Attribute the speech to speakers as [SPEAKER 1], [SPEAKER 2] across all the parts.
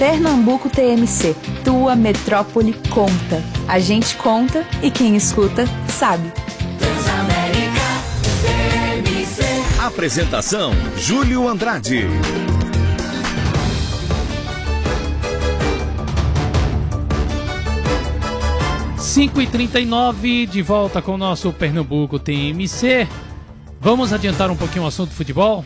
[SPEAKER 1] Pernambuco TMC, tua metrópole conta. A gente conta e quem escuta sabe.
[SPEAKER 2] Transamérica TMC.
[SPEAKER 3] Apresentação: Júlio Andrade.
[SPEAKER 4] Cinco e 39, de volta com o nosso Pernambuco TMC. Vamos adiantar um pouquinho o assunto do futebol?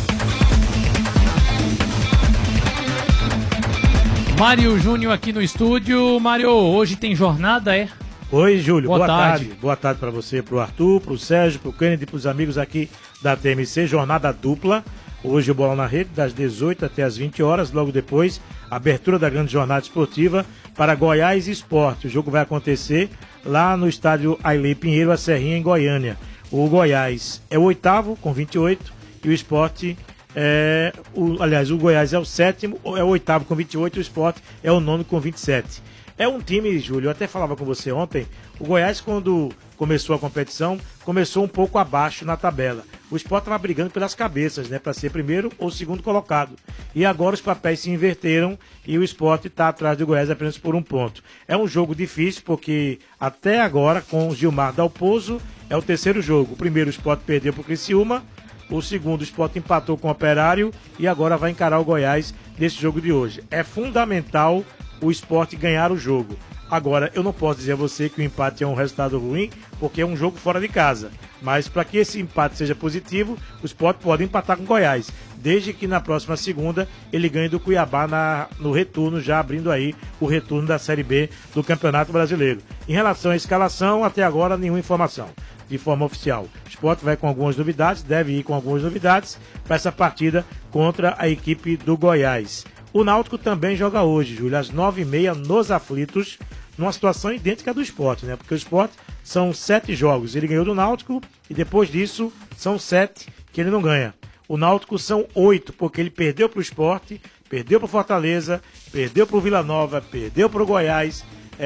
[SPEAKER 4] Mário Júnior aqui no estúdio. Mário, hoje tem jornada, é?
[SPEAKER 5] Oi, Júlio.
[SPEAKER 4] Boa tarde.
[SPEAKER 5] Boa tarde para você, pro Arthur, pro Sérgio, pro Kennedy, pros amigos aqui da TMC. Jornada dupla. Hoje o Bola na Rede, das 18 até as 20 horas. Logo depois, abertura da grande jornada esportiva para Goiás e Sport. O jogo vai acontecer lá no estádio Ailê Pinheiro, a Serrinha, em Goiânia. O Goiás é o 8º, com 28, e o Sport o Goiás é o 7º, é o 8º com 28, e o Sport é o 9º com 27. É um time, Júlio, eu até falava com você ontem, o Goiás, quando começou a competição, começou um pouco abaixo na tabela. O Sport estava brigando pelas cabeças, né, para ser primeiro ou segundo colocado. E agora os papéis se inverteram e o Sport está atrás do Goiás apenas por 1 ponto. É um jogo difícil porque até agora, com o Gilmar Dalpozo, é o 3º jogo. O primeiro o Sport perdeu para o Criciúma, o segundo o Sport empatou com o Operário e agora vai encarar o Goiás nesse jogo de hoje. É fundamental o Sport ganhar o jogo. Agora, eu não posso dizer a você que o empate é um resultado ruim, porque é um jogo fora de casa. Mas para que esse empate seja positivo, o Sport pode empatar com o Goiás, desde que na próxima segunda ele ganhe do Cuiabá no retorno, já abrindo aí o retorno da Série B do Campeonato Brasileiro. Em relação à escalação, até agora nenhuma informação de forma oficial. O Sport vai com algumas novidades, deve ir com algumas novidades para essa partida contra a equipe do Goiás. O Náutico também joga hoje, Júlio, às 9h30 nos Aflitos, numa situação idêntica do Sport, né? Porque o Sport são 7 jogos, ele ganhou do Náutico e depois disso são 7 que ele não ganha. O Náutico são 8, porque ele perdeu para o Sport, perdeu para o Fortaleza, perdeu para o Vila Nova, perdeu para o Goiás,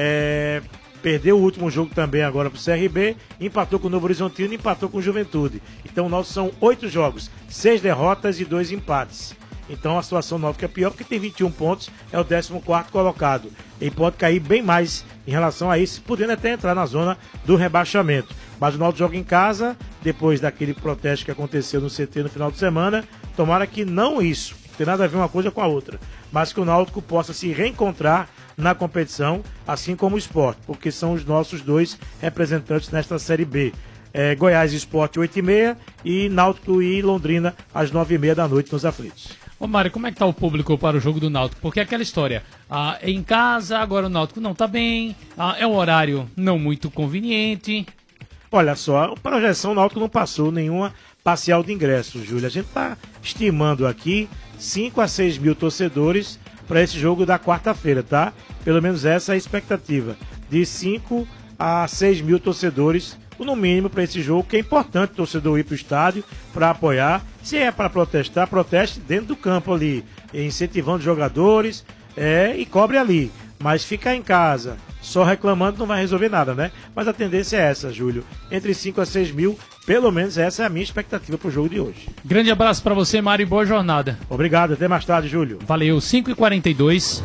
[SPEAKER 5] perdeu o último jogo também agora para o CRB, empatou com o Novo Horizontino e empatou com o Juventude. Então o Náutico são 8 jogos, 6 derrotas e 2 empates. Então a situação do Náutico é pior porque tem 21 pontos, é o 14º colocado. Ele pode cair bem mais em relação a isso, podendo até entrar na zona do rebaixamento. Mas o Náutico joga em casa, depois daquele protesto que aconteceu no CT no final de semana. Tomara que não isso, não tem nada a ver uma coisa com a outra, mas que o Náutico possa se reencontrar na competição, assim como o Sport, porque são os nossos 2 representantes nesta Série B. Goiás e Sport 8h30 e Náutico e Londrina às 9h30 da noite nos Aflitos.
[SPEAKER 4] Ô Mário, como é que tá o público para o jogo do Náutico? Porque é aquela história, em casa, agora o Náutico não tá bem, é um horário não muito conveniente.
[SPEAKER 5] Olha só, a projeção o Náutico não passou nenhuma parcial de ingressos, Júlia. A gente tá estimando aqui 5 a 6 mil torcedores para esse jogo da quarta-feira, tá? Pelo menos essa é a expectativa, de 5 a 6 mil torcedores, no mínimo, para esse jogo, que é importante o torcedor ir para o estádio para apoiar. Se é para protestar, proteste dentro do campo ali, incentivando os jogadores, e cobre ali. Mas ficar em casa só reclamando não vai resolver nada, né? Mas a tendência é essa, Júlio. Entre 5 a 6 mil, pelo menos essa é a minha expectativa para o jogo de hoje.
[SPEAKER 4] Grande abraço para você, Mário, e boa jornada.
[SPEAKER 5] Obrigado, até mais tarde, Júlio.
[SPEAKER 4] Valeu, 5h42.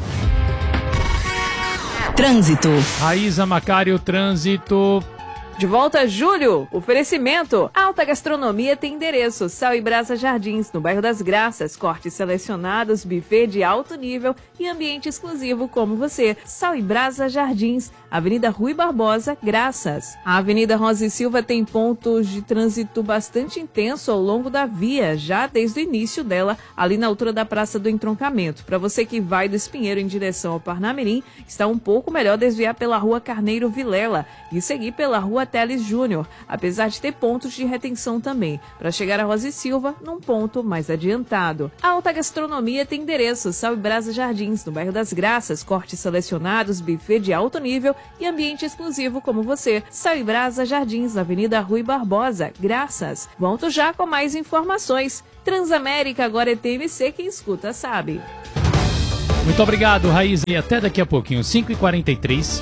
[SPEAKER 1] Trânsito.
[SPEAKER 4] Raíza Macário, trânsito.
[SPEAKER 6] De volta, Júlio. Oferecimento. Alta Gastronomia tem endereço. Sal e Brasa Jardins, no bairro das Graças. Cortes selecionados, buffet de alto nível e ambiente exclusivo como você. Sal e Brasa Jardins, Avenida Rui Barbosa, Graças. A Avenida Rosa e Silva tem pontos de trânsito bastante intenso ao longo da via, já desde o início dela, ali na altura da Praça do Entroncamento. Para você que vai do Espinheiro em direção ao Parnamirim, está um pouco melhor desviar pela Rua Carneiro Vilela e seguir pela Rua Teles Júnior, apesar de ter pontos de retenção também, para chegar a Rosa e Silva num ponto mais adiantado. A Alta Gastronomia tem endereço, Sal e Brasa Jardins, no bairro das Graças, cortes selecionados, buffet de alto nível e ambiente exclusivo como você. Sal e Brasa Jardins, na Avenida Rui Barbosa, Graças. Volto já com mais informações. Transamérica agora é TMC, quem escuta sabe.
[SPEAKER 4] Muito obrigado, Raíza, e até daqui a pouquinho, 5h43.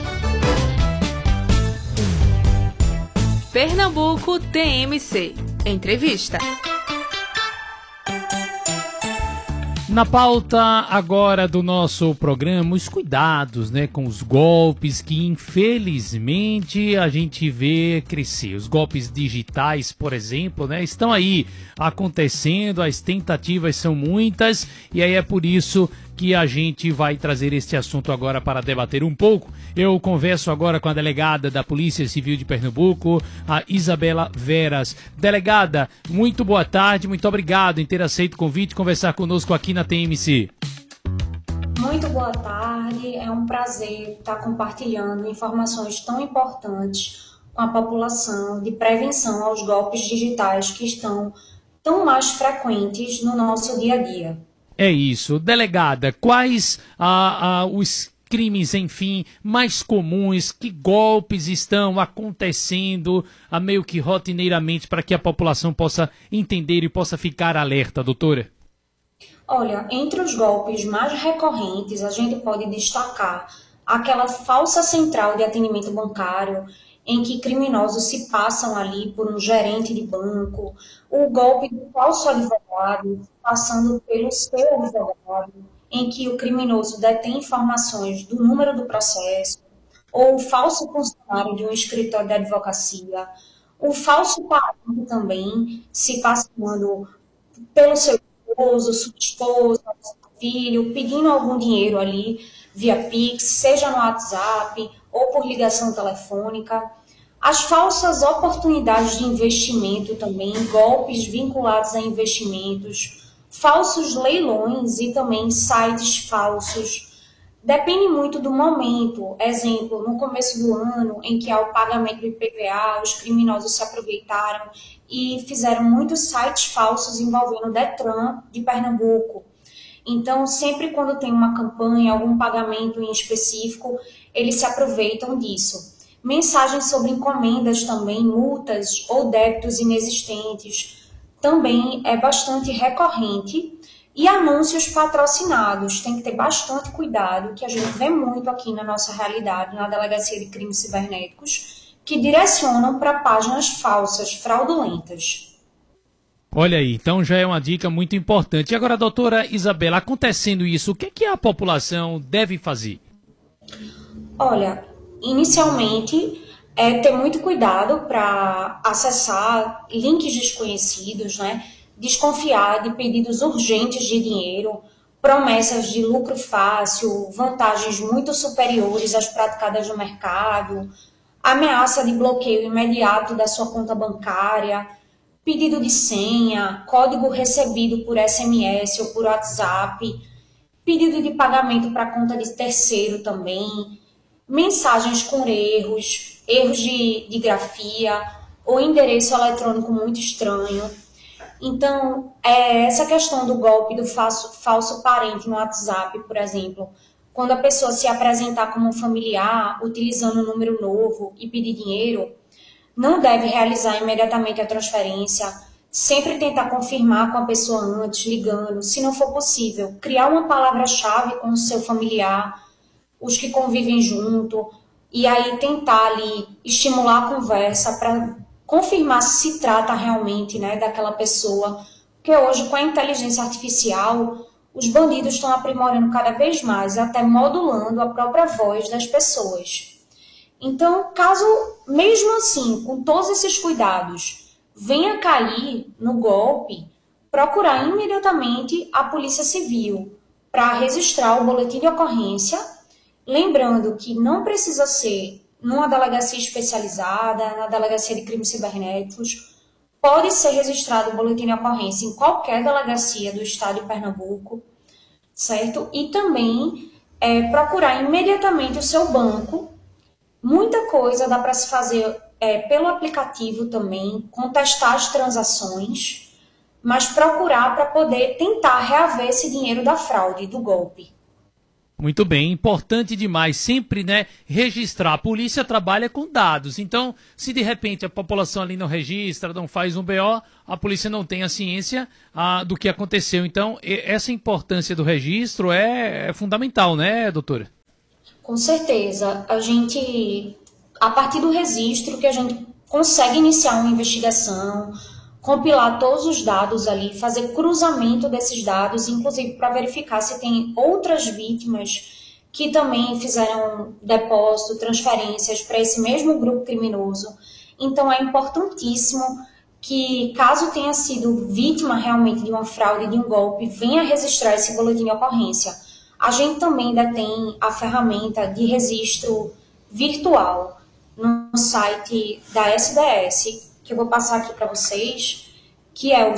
[SPEAKER 7] Pernambuco TMC. Entrevista.
[SPEAKER 4] Na pauta agora do nosso programa, os cuidados, né, com os golpes que infelizmente a gente vê crescer. Os golpes digitais, por exemplo, né, estão aí acontecendo, as tentativas são muitas e aí é por isso que a gente vai trazer este assunto agora para debater um pouco. Eu converso agora com a delegada da Polícia Civil de Pernambuco, a Isabela Veras. Delegada, muito boa tarde, muito obrigado em ter aceito o convite e conversar conosco aqui na TMC.
[SPEAKER 7] Muito boa tarde, é um prazer estar compartilhando informações tão importantes com a população de prevenção aos golpes digitais que estão tão mais frequentes no nosso dia a dia.
[SPEAKER 4] É isso. Delegada, quais os crimes, enfim, mais comuns, que golpes estão acontecendo meio que rotineiramente para que a população possa entender e possa ficar alerta, doutora?
[SPEAKER 7] Olha, entre os golpes mais recorrentes, a gente pode destacar aquela falsa central de atendimento bancário, em que criminosos se passam ali por um gerente de banco, o golpe do falso advogado, passando pelo seu advogado, em que o criminoso detém informações do número do processo, ou o falso funcionário de um escritório de advocacia, o falso parente também, se passando pelo seu esposo, sua esposa, seu filho, pedindo algum dinheiro ali via Pix, seja no WhatsApp ou por ligação telefônica. As falsas oportunidades de investimento também, golpes vinculados a investimentos, falsos leilões e também sites falsos. Depende muito do momento. Exemplo, no começo do ano, em que há o pagamento do IPVA, os criminosos se aproveitaram e fizeram muitos sites falsos envolvendo o Detran de Pernambuco. Então, sempre quando tem uma campanha, algum pagamento em específico, eles se aproveitam disso. Mensagens sobre encomendas também, multas ou débitos inexistentes, também é bastante recorrente. E anúncios patrocinados, tem que ter bastante cuidado, que a gente vê muito aqui na nossa realidade, na Delegacia de Crimes Cibernéticos, que direcionam para páginas falsas, fraudulentas.
[SPEAKER 4] Olha aí, então já é uma dica muito importante. E agora, doutora Isabela, acontecendo isso, o que a população deve fazer?
[SPEAKER 7] Olha, inicialmente, ter muito cuidado para acessar links desconhecidos, né? Desconfiar de pedidos urgentes de dinheiro, promessas de lucro fácil, vantagens muito superiores às praticadas no mercado, ameaça de bloqueio imediato da sua conta bancária, pedido de senha, código recebido por SMS ou por WhatsApp, pedido de pagamento para conta de terceiro também, mensagens com erros de grafia ou endereço eletrônico muito estranho. Então, essa questão do golpe do falso parente no WhatsApp, por exemplo, quando a pessoa se apresentar como um familiar, utilizando um número novo e pedir dinheiro, não deve realizar imediatamente a transferência, sempre tentar confirmar com a pessoa antes, ligando, se não for possível, criar uma palavra-chave com o seu familiar, os que convivem junto, e aí tentar ali estimular a conversa para confirmar se trata realmente, né, daquela pessoa, porque hoje com a inteligência artificial, os bandidos estão aprimorando cada vez mais, até modulando a própria voz das pessoas. Então, caso, mesmo assim, com todos esses cuidados, venha cair no golpe, procurar imediatamente a Polícia Civil para registrar o boletim de ocorrência, lembrando que não precisa ser numa delegacia especializada, na Delegacia de Crimes Cibernéticos, pode ser registrado o boletim de ocorrência em qualquer delegacia do estado de Pernambuco, certo? E também procurar imediatamente o seu banco. Muita coisa dá para se fazer pelo aplicativo também, contestar as transações, mas procurar para poder tentar reaver esse dinheiro da fraude, do golpe.
[SPEAKER 4] Muito bem, importante demais, sempre, né, registrar. A polícia trabalha com dados, então, se de repente a população ali não registra, não faz um BO, a polícia não tem a ciência do que aconteceu. Então, essa importância do registro é fundamental, né, doutora?
[SPEAKER 7] Com certeza. A partir do registro, que a gente consegue iniciar uma investigação, compilar todos os dados ali, fazer cruzamento desses dados, inclusive para verificar se tem outras vítimas que também fizeram depósito, transferências para esse mesmo grupo criminoso. Então é importantíssimo que, caso tenha sido vítima realmente de uma fraude, de um golpe, venha registrar esse boletim de ocorrência. A gente também ainda tem a ferramenta de registro virtual no site da SDS, que eu vou passar aqui para vocês, que é o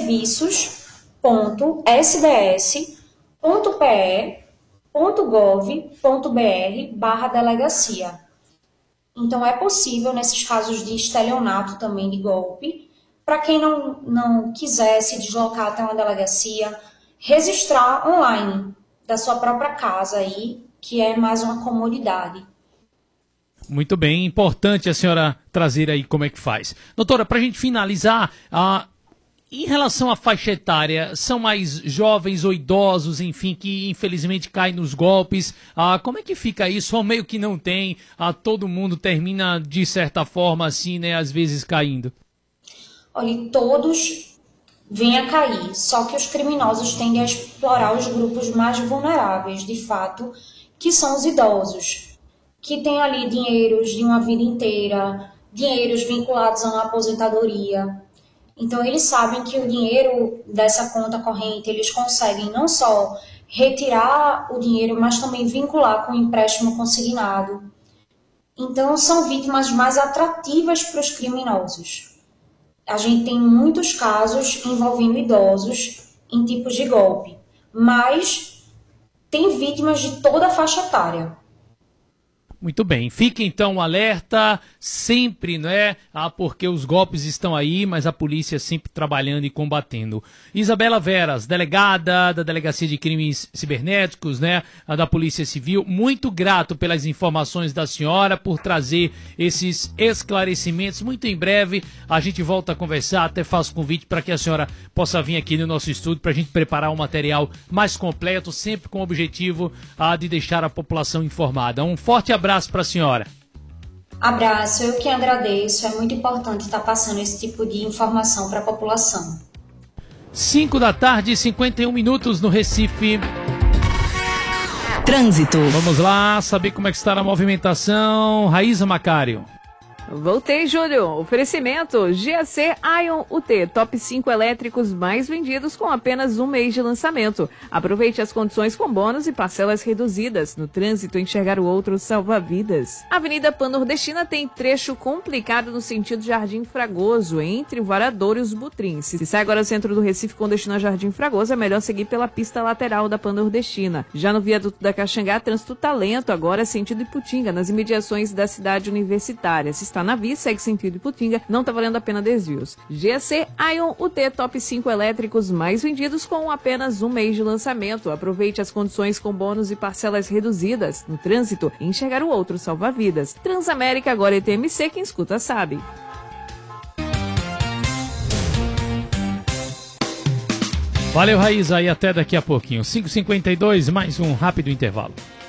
[SPEAKER 7] serviços.sds.pe.gov.br/delegacia. Então, é possível, nesses casos de estelionato também, de golpe, para quem não quiser se deslocar até uma delegacia, registrar online da sua própria casa aí, que é mais uma comodidade.
[SPEAKER 4] Muito bem, importante a senhora trazer aí como é que faz. Doutora, para a gente finalizar, em relação à faixa etária, são mais jovens ou idosos, enfim, que infelizmente caem nos golpes? Como é que fica isso? Ou meio que não tem, todo mundo termina de certa forma assim, né, às vezes caindo?
[SPEAKER 7] Olha, todos vêm a cair, só que os criminosos tendem a explorar os grupos mais vulneráveis, de fato, que são os idosos, que têm ali dinheiros de uma vida inteira, dinheiros vinculados a uma aposentadoria. Então, eles sabem que o dinheiro dessa conta corrente, eles conseguem não só retirar o dinheiro, mas também vincular com o empréstimo consignado. Então, são vítimas mais atrativas para os criminosos. A gente tem muitos casos envolvendo idosos em tipos de golpe, mas tem vítimas de toda a faixa etária.
[SPEAKER 4] Muito bem, fique então alerta, sempre, né? Porque os golpes estão aí, mas a polícia sempre trabalhando e combatendo. Isabela Veras, delegada da Delegacia de Crimes Cibernéticos, né? Da Polícia Civil, muito grato pelas informações da senhora, por trazer esses esclarecimentos. Muito em breve a gente volta a conversar, até faço convite para que a senhora possa vir aqui no nosso estúdio para a gente preparar um material mais completo, sempre com o objetivo de deixar a população informada. Um forte abraço para a senhora.
[SPEAKER 7] Abraço, eu que agradeço. É muito importante estar passando esse tipo de informação para a população.
[SPEAKER 4] 5h51 no Recife.
[SPEAKER 1] Trânsito.
[SPEAKER 4] Vamos lá saber como é que está a movimentação. Raíza Macário.
[SPEAKER 6] Voltei, Júlio. Oferecimento GAC Ion UT, top 5 elétricos mais vendidos com apenas um mês de lançamento. Aproveite as condições com bônus e parcelas reduzidas. No trânsito, enxergar o outro salva vidas. Avenida Pan-Nordestina tem trecho complicado no sentido Jardim Fragoso, entre o Varadouro e os Butrins. Se sai agora do centro do Recife com destino a Jardim Fragoso, é melhor seguir pela pista lateral da Pan-Nordestina. Já no viaduto da Caxangá, trânsito tá lento, agora sentido Iputinga, nas imediações da cidade universitária. Se está na via, segue sentido Iputinga, não está valendo a pena desvios. GAC Ion UT, top 5 elétricos mais vendidos com apenas um mês de lançamento. Aproveite as condições com bônus e parcelas reduzidas. No trânsito, enxergar o outro salva vidas. Transamérica, agora ETMC, quem escuta sabe.
[SPEAKER 4] Valeu, Raíza, e até daqui a pouquinho. 5h52, mais um rápido intervalo.